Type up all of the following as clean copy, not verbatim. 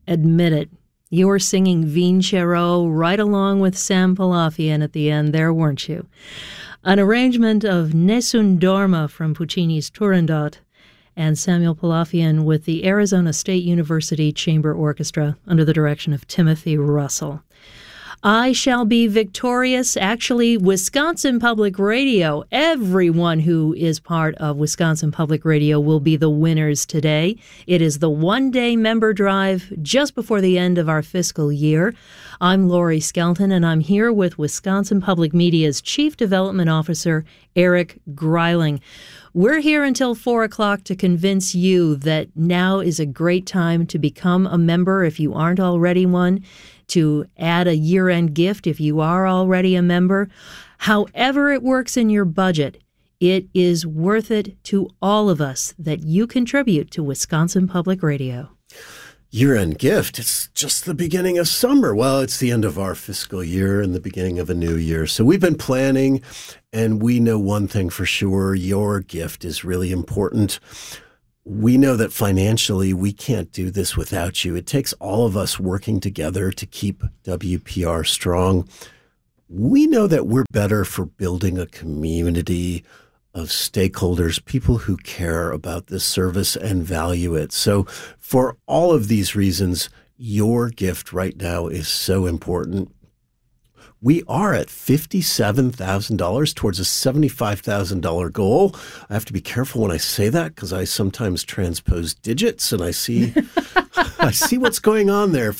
Admit it. You were singing Vincero right along with Sam Palafian at the end there, weren't you? An arrangement of Nessun Dorma from Puccini's Turandot and Samuel Palafian with the Arizona State University Chamber Orchestra under the direction of Timothy Russell. I shall be victorious. Actually, Wisconsin Public Radio, everyone who is part of Wisconsin Public Radio will be the winners today. It is the one-day member drive just before the end of our fiscal year. I'm Lori Skelton, and I'm here with Wisconsin Public Media's Chief Development Officer, Eric Greiling. We're here until 4 o'clock to convince you that now is a great time to become a member if you aren't already one, to add a year-end gift if you are already a member. However it works in your budget, it is worth it to all of us that you contribute to Wisconsin Public Radio. Year-end gift. It's just the beginning of summer. Well, it's the end of our fiscal year and the beginning of a new year. So we've been planning, and we know one thing for sure. Your gift is really important. We know that financially we can't do this without you. It takes all of us working together to keep WPR strong. We know that we're better for building a community of stakeholders, people who care about this service and value it. So for all of these reasons, your gift right now is so important. We are at $57,000 towards a $75,000 goal. I have to be careful when I say that because I sometimes transpose digits and I see I see what's going on there.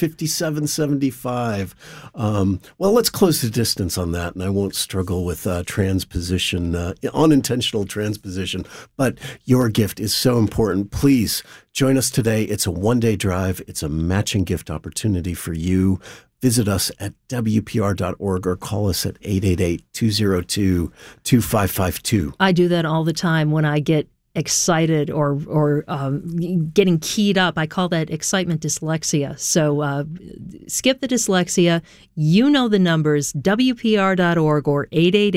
5775. Well, let's close the distance on that, and I won't struggle with transposition, unintentional transposition. But your gift is so important. Please join us today. It's a one-day drive. It's a matching gift opportunity for you. Visit us at WPR.org or call us at 888-202-2552. I do that all the time when I get excited or getting keyed up. I call that excitement dyslexia. So skip the dyslexia. You know the numbers, WPR.org or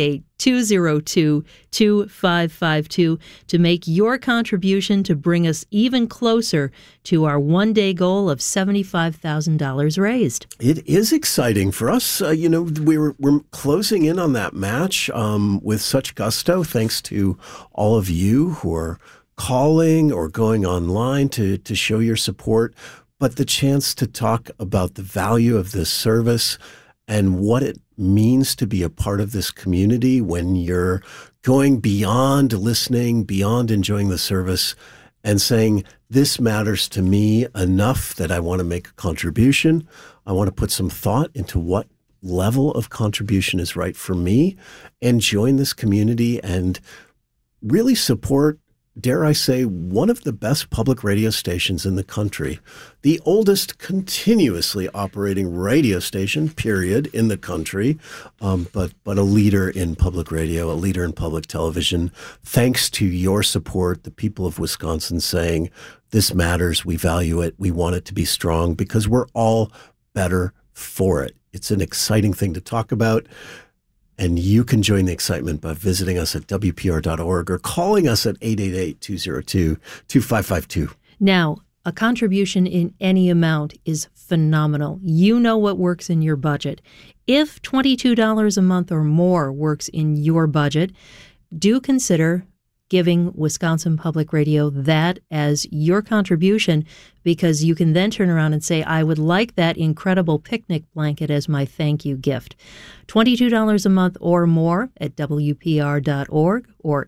888-202-2552 to make your contribution to bring us even closer to our one-day goal of $75,000 raised. It is exciting for us. We're closing in on that match with such gusto, thanks to all of you who are calling or going online to show your support. But the chance to talk about the value of this service and what it means to be a part of this community when you're going beyond listening, beyond enjoying the service, and saying, this matters to me enough that I want to make a contribution. I want to put some thought into what level of contribution is right for me and join this community and really support, dare I say, one of the best public radio stations in the country, the oldest continuously operating radio station, period, in the country, but a leader in public radio, a leader in public television. Thanks to your support, the people of Wisconsin saying, this matters, we value it, we want it to be strong because we're all better for it. It's an exciting thing to talk about. And you can join the excitement by visiting us at WPR.org or calling us at 888-202-2552. Now, a contribution in any amount is phenomenal. You know what works in your budget. If $22 a month or more works in your budget, do consider giving Wisconsin Public Radio that as your contribution, because you can then turn around and say, I would like that incredible picnic blanket as my thank you gift. $22 a month or more at WPR.org or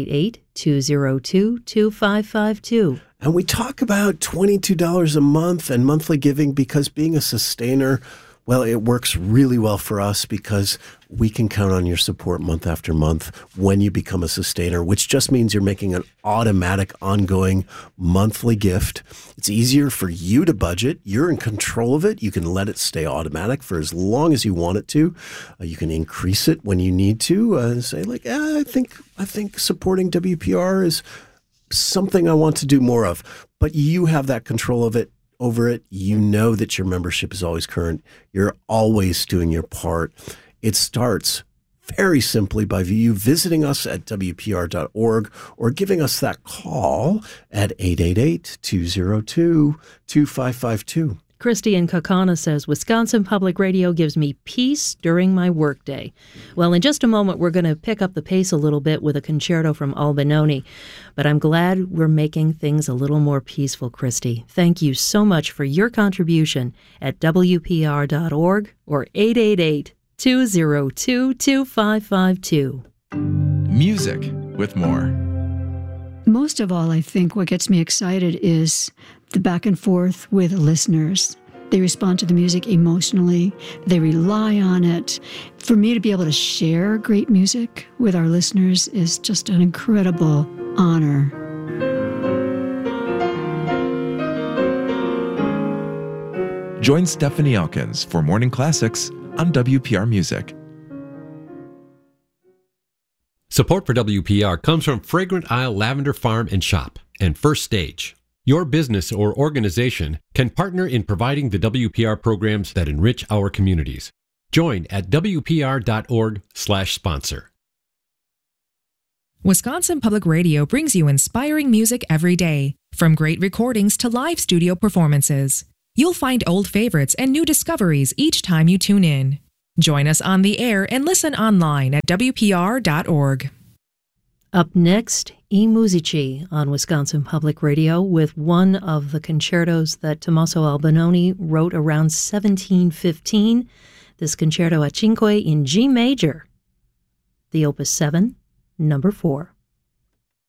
888-202-2552. And we talk about $22 a month and monthly giving because being a sustainer, well, it works really well for us because we can count on your support month after month when you become a sustainer, which just means you're making an automatic, ongoing monthly gift. It's easier for you to budget. You're in control of it. You can let it stay automatic for as long as you want it to. You can increase it when you need to and say, like, I think supporting WPR is something I want to do more of. But you have that control of it. Over it, you know that your membership is always current. You're always doing your part. It starts very simply by you visiting us at WPR.org or giving us that call at 888-202-2552. Christy in Kaukauna says, Wisconsin Public Radio gives me peace during my workday. Well, in just a moment, we're going to pick up the pace a little bit with a concerto from Albinoni. But I'm glad we're making things a little more peaceful, Christy. Thank you so much for your contribution at WPR.org or 888-202-2552. Music with more. Most of all, I think what gets me excited is the back and forth with listeners. They respond to the music emotionally. They rely on it. For me to be able to share great music with our listeners is just an incredible honor. Join Stephanie Elkins for Morning Classics on WPR Music. Support for WPR comes from Fragrant Isle Lavender Farm and Shop and First Stage. Your business or organization can partner in providing the WPR programs that enrich our communities. Join at WPR.org/sponsor. Wisconsin Public Radio brings you inspiring music every day, from great recordings to live studio performances. You'll find old favorites and new discoveries each time you tune in. Join us on the air and listen online at WPR.org. Up next, I Musici on Wisconsin Public Radio with one of the concertos that Tommaso Albinoni wrote around 1715, this concerto a cinque in G major, the Opus 7, number 4.